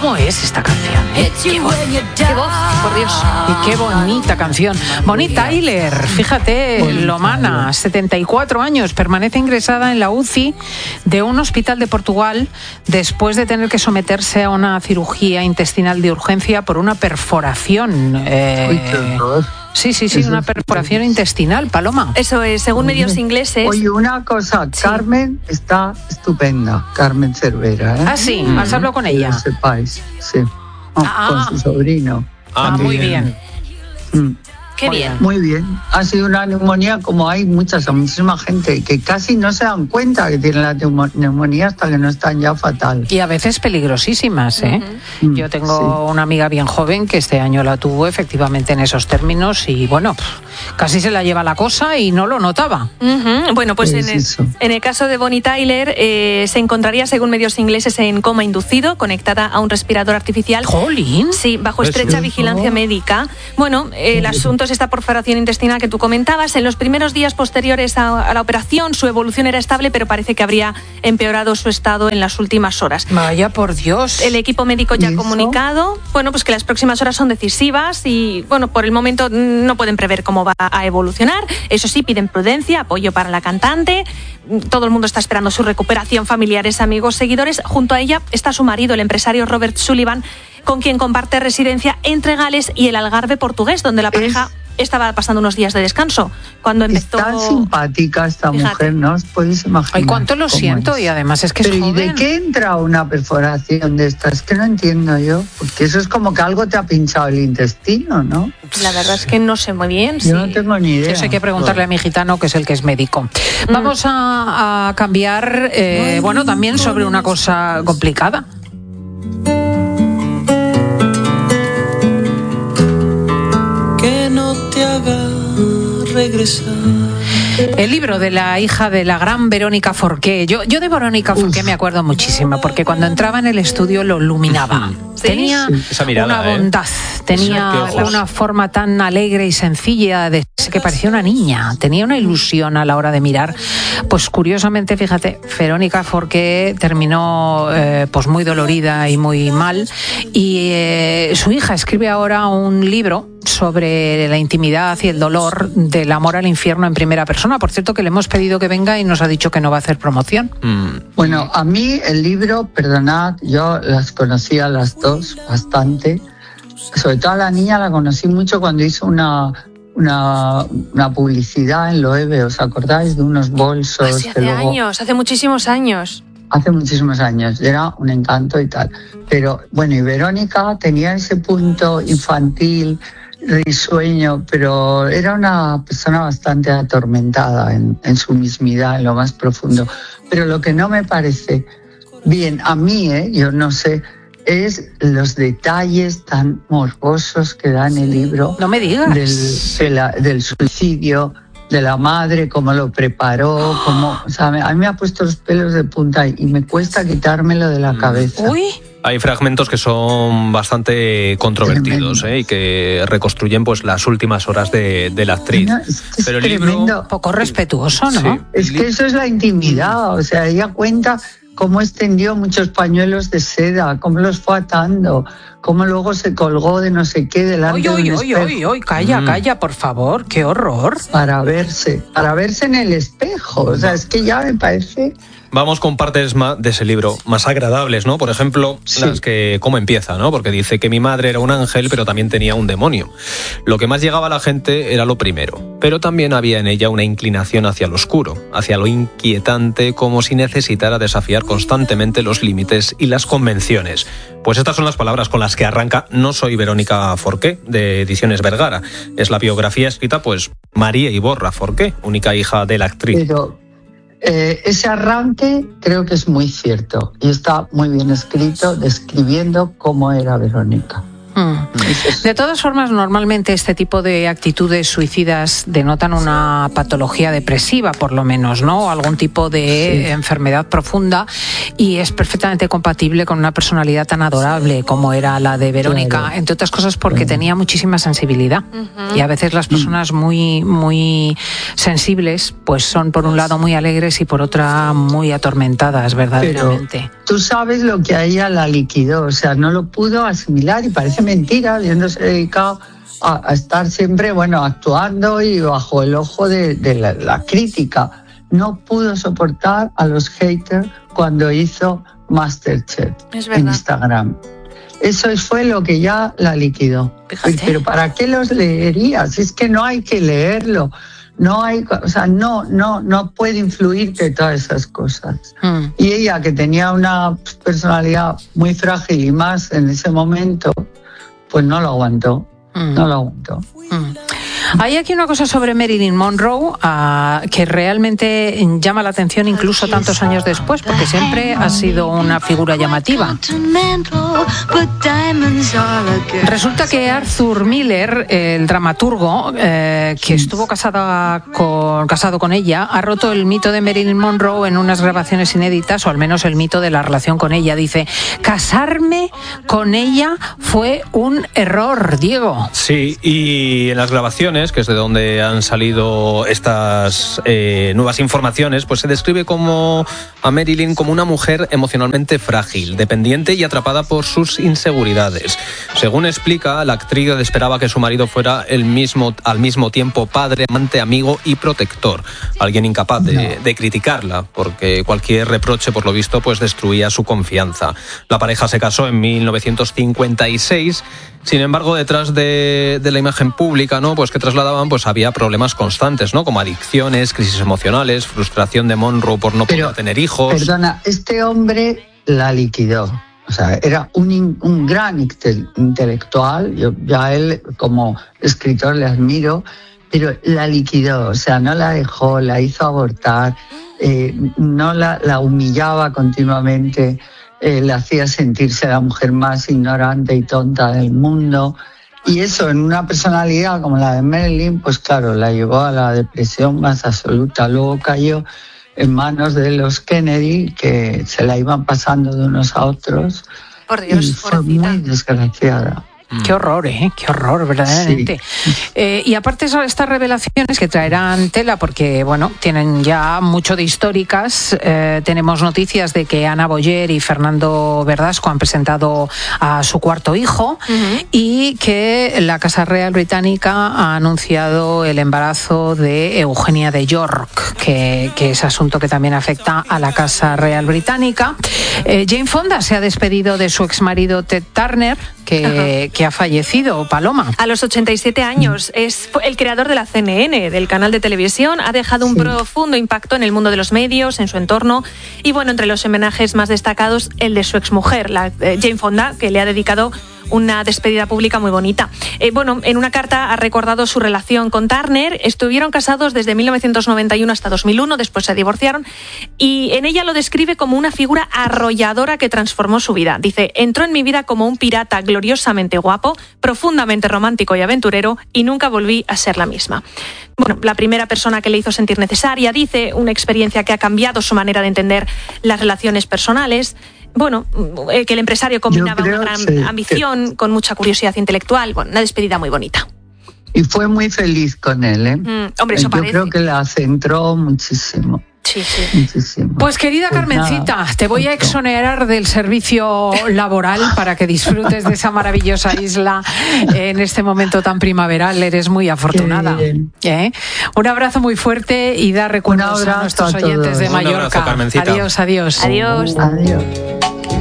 ¿Cómo es esta canción? Qué voz, por Dios. y qué bonita canción. Bonnie Tyler, fíjate, lomana, 74 años, permanece ingresada en la UCI de un hospital de Portugal después de tener que someterse a una cirugía intestinal de urgencia por una perforación. Sí, una perforación intestinal, Paloma. Eso es, según medios ingleses. Oye, una cosa, Carmen está estupenda, Carmen Cervera. Ah, sí, has hablado con ella. Que lo sepáis, sí. Con su sobrino. Muy bien. Qué bien. Muy bien. Ha sido una neumonía como hay muchísima gente que casi no se dan cuenta que tienen la neumonía hasta que no están ya fatal. Y a veces peligrosísimas, ¿eh? Yo tengo una amiga bien joven que este año la tuvo efectivamente en esos términos y bueno, casi se la lleva la cosa y no lo notaba. Bueno, pues en el caso de Bonnie Tyler se encontraría, según medios ingleses, en coma inducido, conectada a un respirador artificial. ¡Jolín! Sí, bajo estrecha vigilancia médica. Bueno, el asunto es esta perforación intestinal que tú comentabas. En los primeros días posteriores a la operación su evolución era estable, pero parece que habría empeorado su estado en las últimas horas. Vaya por Dios. El equipo médico ya ha comunicado, pues que las próximas horas son decisivas y, por el momento no pueden prever cómo va a evolucionar. Eso sí, piden prudencia, apoyo para la cantante. Todo el mundo está esperando su recuperación, familiares, amigos, seguidores. Junto a ella está su marido, el empresario Robert Sullivan, con quien comparte residencia entre Gales y el Algarve portugués, donde la pareja estaba pasando unos días de descanso cuando empezó. Es tan simpática esta mujer, ¿no? Os podéis imaginar. Ay, cuánto lo siento, y además es que pero es joven. ¿Y de qué entra una perforación de estas? Es que no entiendo yo, porque eso es como que algo te ha pinchado el intestino, ¿no? La verdad es que no sé muy bien. Yo no tengo ni idea. Eso hay que preguntarle a mi gitano, que es el que es médico. Vamos a cambiar, también sobre una cosa complicada. Que no te haga regresar. El libro de la hija de la gran Verónica Forqué. Yo de Verónica Forqué me acuerdo muchísimo, porque cuando entraba en el estudio lo iluminaba. ¿Sí? Tenía esa mirada, una bondad, tenía una forma tan alegre y sencilla de que parecía una niña, tenía una ilusión a la hora de mirar. Pues curiosamente, fíjate, Verónica Forqué terminó muy dolorida y muy mal, y su hija escribe ahora un libro sobre la intimidad y el dolor del amor al infierno en primera persona. Por cierto, que le hemos pedido que venga y nos ha dicho que no va a hacer promoción. Bueno, a mí el libro, perdonad, yo las conocí a las dos bastante. Sobre todo a la niña la conocí mucho cuando hizo una publicidad en Loewe, ¿os acordáis? De unos bolsos. Hace muchísimos años. Hace muchísimos años, era un encanto y tal. Pero bueno, y Verónica tenía ese punto infantil, risueño, pero era una persona bastante atormentada en su mismidad, en lo más profundo. Pero lo que no me parece bien a mí, yo no sé, es los detalles tan morbosos que da en el libro. No me digas. Del suicidio de la madre, cómo lo preparó, a mí me ha puesto los pelos de punta y me cuesta quitármelo de la cabeza. Uy. Hay fragmentos que son bastante controvertidos y que reconstruyen las últimas horas de la actriz. No, es que pero es el libro poco respetuoso, ¿no? Sí. Es que eso es la intimidad, ella cuenta cómo extendió muchos pañuelos de seda, cómo los fue atando, cómo luego se colgó de no sé qué delante de un espejo. Calla, por favor, qué horror. Para verse en el espejo, es que ya me parece. Vamos con partes de ese libro más agradables, ¿no? Por ejemplo, las que cómo empieza, ¿no? Porque dice que mi madre era un ángel, pero también tenía un demonio. Lo que más llegaba a la gente era lo primero, pero también había en ella una inclinación hacia lo oscuro, hacia lo inquietante, como si necesitara desafiar constantemente los límites y las convenciones. Pues estas son las palabras con las que arranca No soy Verónica Forqué, de Ediciones Vergara. Es la biografía escrita, María Iborra Forqué, única hija de la actriz. Pero ese arranque creo que es muy cierto y está muy bien escrito, describiendo cómo era Verónica. De todas formas, normalmente este tipo de actitudes suicidas denotan una patología depresiva, por lo menos, ¿no? O algún tipo de enfermedad profunda, y es perfectamente compatible con una personalidad tan adorable como era la de Verónica, entre otras cosas porque tenía muchísima sensibilidad. Y a veces las personas muy, muy sensibles, pues son por un lado muy alegres y por otra muy atormentadas, verdaderamente. Pero tú sabes lo que a ella la liquidó, o sea, no lo pudo asimilar, y parece mentira, habiéndose dedicado a estar siempre, actuando y bajo el ojo de la crítica. No pudo soportar a los haters cuando hizo MasterChef en Instagram. Eso fue lo que ya la liquidó. Fíjate. Pero ¿para qué los leerías? Es que no hay que leerlo. No hay, no puede influirte todas esas cosas. Y ella, que tenía una personalidad muy frágil y más en ese momento, pues no lo aguantó. No lo aguantó. Hay aquí una cosa sobre Marilyn Monroe que realmente llama la atención incluso tantos años después, porque siempre ha sido una figura llamativa. Resulta que Arthur Miller, el dramaturgo que estuvo casado con ella, ha roto el mito de Marilyn Monroe en unas grabaciones inéditas, o al menos el mito de la relación con ella. Dice: casarme con ella fue un error, Diego. Sí, y en las grabaciones, que es de donde han salido estas nuevas informaciones, pues se describe a Marilyn como una mujer emocionalmente frágil, dependiente y atrapada por sus inseguridades. Según explica, la actriz esperaba que su marido fuera al mismo tiempo padre, amante, amigo y protector. Alguien incapaz de criticarla, porque cualquier reproche, por lo visto, pues destruía su confianza. La pareja se casó en 1956. Sin embargo, detrás de la imagen pública, ¿no?, pues que trasladaban, pues había problemas constantes, ¿no?, como adicciones, crisis emocionales, frustración de Monroe por no poder tener hijos. Perdona, este hombre la liquidó. O sea, era un gran intelectual. Yo a él como escritor le admiro, pero la liquidó. O sea, no la dejó, la hizo abortar, no la humillaba continuamente. Le hacía sentirse la mujer más ignorante y tonta del mundo. Y eso, en una personalidad como la de Marilyn, pues claro, la llevó a la depresión más absoluta. Luego cayó en manos de los Kennedy, que se la iban pasando de unos a otros. Por Dios, y fue muy desgraciada. Qué horror, verdaderamente. Sí. Y aparte de estas revelaciones que traerán tela, porque tienen ya mucho de históricas, tenemos noticias de que Ana Boyer y Fernando Verdasco han presentado a su cuarto hijo, y que la Casa Real Británica ha anunciado el embarazo de Eugenia de York, que es asunto que también afecta a la Casa Real Británica. Jane Fonda se ha despedido de su exmarido Ted Turner, que ha fallecido, Paloma. A los 87 años. Es el creador de la CNN, del canal de televisión. Ha dejado un profundo impacto en el mundo de los medios, en su entorno. Y entre los homenajes más destacados, el de su exmujer, la Jane Fonda, que le ha dedicado una despedida pública muy bonita. En una carta ha recordado su relación con Turner. Estuvieron casados desde 1991 hasta 2001, después se divorciaron, y en ella lo describe como una figura arrolladora que transformó su vida. Dice: entró en mi vida como un pirata gloriosamente guapo, profundamente romántico y aventurero, y nunca volví a ser la misma. La primera persona que le hizo sentir necesaria, dice, una experiencia que ha cambiado su manera de entender las relaciones personales. Que el empresario combinaba una gran ambición con mucha curiosidad intelectual. Una despedida muy bonita. Y fue muy feliz con él, ¿eh? Eso parece. Yo creo que la centró muchísimo. Sí. Muchísimo. Pues querida Carmencita, te voy a exonerar del servicio laboral para que disfrutes de esa maravillosa isla en este momento tan primaveral. Eres muy afortunada. Un abrazo muy fuerte y da recuerdos a nuestros oyentes de Mallorca. Un abrazo, Carmencita. Adiós. Adiós.